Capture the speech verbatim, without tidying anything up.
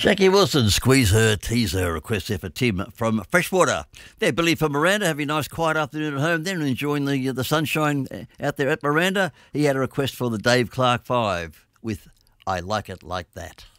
Jackie Wilson, Squeeze Her, Tease Her, request there for Tim from Freshwater. There, Billy from Miranda, having a nice quiet afternoon at home then, enjoying the the sunshine out there at Miranda. He had a request for the Dave Clark Five with I Like It Like That.